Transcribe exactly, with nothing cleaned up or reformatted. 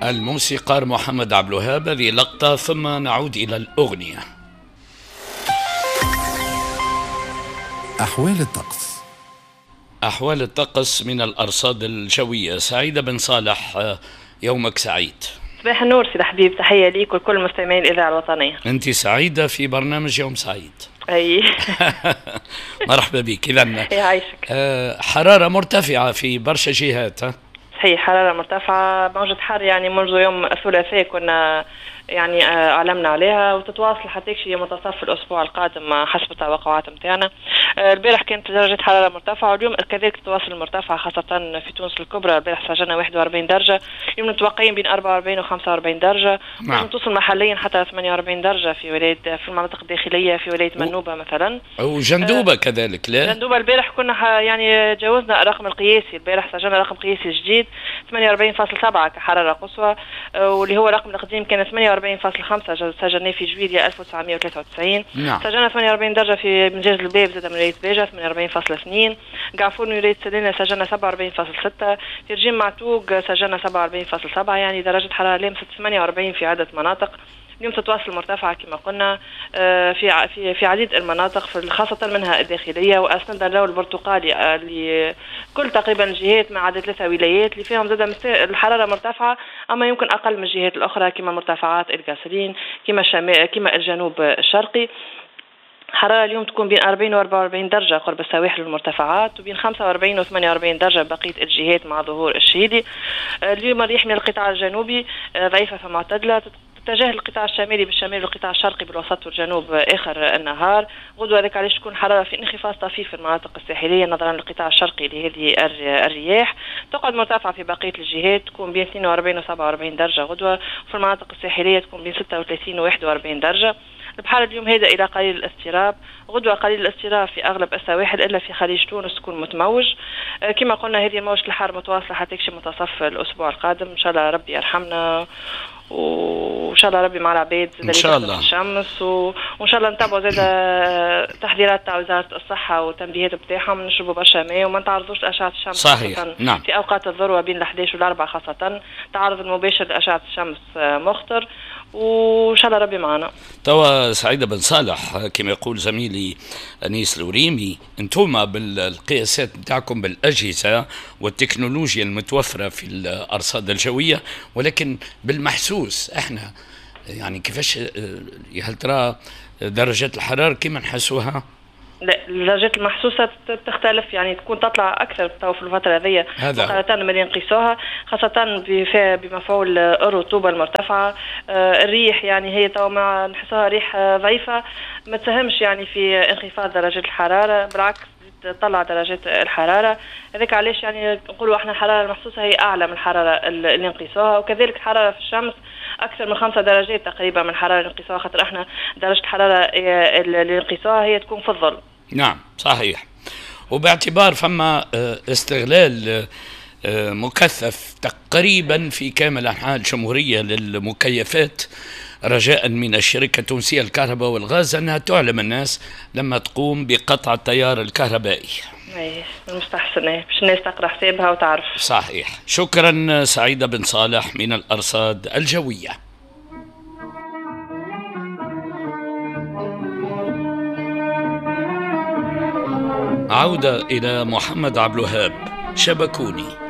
الموسيقار محمد عبد الوهاب. هذه لقطة ثم نعود إلى الأغنية. أحوال الطقس. أحوال الطقس من الأرصاد الجوية. سعيدة بن صالح، يومك سعيد. صباح النور سيد حبيب، تحية ليك ولكل مستمعين الإذاعة الوطنية. أنت سعيدة في برنامج يوم سعيد. أي مرحبا بك. إذن يعيشك. حرارة مرتفعة في برشا جهات. ها صحيح، حرارة مرتفعة، موجة حر يعني منذ يوم الثلاثاء كنا يعني أعلمنا عليها، وتتواصل حتى شيء منتصف الأسبوع القادم حسب التوقعات متاعنا. البارح كانت درجة حرارة مرتفعة، واليوم كذلك تتواصل مرتفعة خاصة في تونس الكبرى. البارح سجلنا واحد وأربعين درجة، اليوم متوقعين بين أربعة وأربعين و خمسة وأربعين درجة. نعم. توصل محليا حتى ثمانية وأربعين درجة في ولاية في المناطق الداخلية في ولاية منوبة مثلا، وجندوبة آه كذلك. لا جندوبة البارح كنا يعني جاوزنا الرقم القياسي، البارح سجلنا رقم قياسي جديد ثمانية وأربعين فاصلة سبعة كحرارة قصوى، واللي هو الرقم القديم كان ثمانية وأربعين فاصلة خمسة سجلناه في جويلية ألف وتسعمائة وثلاثة وتسعين. نعم. سجلنا ثمانية وأربعين درجة في منجاز الباب زاد من ولاية باجة ثمانية وأربعين فاصلة اثنين، قعفون ولاية سلينة سجلنا سبعة وأربعين فاصلة ستة، في رجيم معتوق سجلنا سبعة وأربعين فاصلة سبعة، يعني درجة حرارة لامست ثمانية وأربعين في عدة مناطق. اليوم تتواصل مرتفعة كما قلنا في في في عديد المناطق، خاصة منها الداخلية، وأسند اللون البرتقالي لكل تقريبا الجهات ما عدا ثلاثة ولايات اللي فيهم زاد الحرارة مرتفعة، أما يمكن أقل من الجهات الأخرى كما مرتفعات القاسرين كما الشمال كما الجنوب الشرقي. حرارة اليوم تكون بين أربعين و أربعة وأربعين درجة قرب السواحل والمرتفعات، وبين خمسة وأربعين و ثمانية وأربعين درجة بقية الجهات مع ظهور الشهيدي. اليوم الريح من القطاع الجنوبي ضعيفة فمعتدلة، تتجه القطاع الشمالي بالشمال والقطاع الشرقي بالوسط والجنوب آخر النهار. غدوة ذلك علاش تكون حرارة في انخفاض طفيف في المناطق الساحلية نظرا للقطاع الشرقي لهذه الرياح، تقعد مرتفعة في بقية الجهات، تكون بين اثنين وأربعين و سبعة وأربعين درجة غدوة، وفي المناطق الساحلية تكون بين ستة وثلاثين و واحد وأربعين درجة. البحر اليوم هذا إلى قليل الاضطراب، غدوة قليل الاضطراب في أغلب السواحل إلا في خليج تونس تكون متموج. كما قلنا هذه موجة الحر متواصلة حتى يكشف منتصف الأسبوع القادم، إن شاء الله ربي يرحمنا، وان شاء الله ربي مع العباد ان شاء الله الشمس، وان شاء الله نتابعوا زاد تحذيرات تاع وزاره الصحه والتنبيهات بتاعهم، نشربوا برشا ماء وما نتعرضوش لاشعه الشمس. صحيح. نعم. في اوقات الذروه بين الأحد عشر والأربعة خاصه التعرض المباشر لاشعه الشمس مخطر، وان شاء الله ربي معنا. توا سعيدة بن صالح كما يقول زميلي أنيس الوريمي، انتم بالقياسات بتاعكم بالأجهزة والتكنولوجيا المتوفرة في الأرصاد الجوية، ولكن بالمحسوس احنا يعني كيفاش هل ترى درجات الحرارة كيما نحسوها؟ لا، الدرجات المحسوسة تختلف، يعني تكون تطلع أكثر في الفترة هذه مقارنة باللي نقيسوها، خاصة بمفعول الرطوبة المرتفعة. الريح يعني هي تو ما نحسوها ريح ضعيفة، ما تساهمش يعني في انخفاض درجات الحرارة، بالعكس تطلع درجات الحرارة. هذاك علاش يعني نقولوا احنا الحرارة المحسوسة هي أعلى من الحرارة اللي نقيسوها، وكذلك الحرارة في الشمس أكثر من خمسة درجات تقريبا من الحرارة اللي نقيسوها، خاطر احنا درجة الحرارة اللي نقيسوها هي تكون في الظل. نعم صحيح. وباعتبار فما استغلال مكثف تقريبا في كامل أنحاء الجمهورية للمكيفات، رجاء من الشركة التونسية للكهرباء والغاز أنها تعلم الناس لما تقوم بقطع التيار الكهربائي. ايه المستحسن باش الناس تقرأ حسابها وتعرف. صحيح. شكرا سعيدة بن صالح من الأرصاد الجوية. عودة إلى محمد عبد الوهاب. شبكوني.